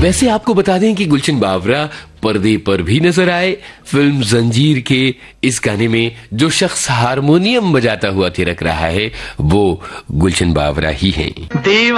वैसे आपको बता दें कि गुलशन बावरा पर्दे पर भी नजर आए। फिल्म जंजीर के इस गाने में जो शख्स हारमोनियम बजाता हुआ थिरक रहा है वो गुलशन बावरा ही है।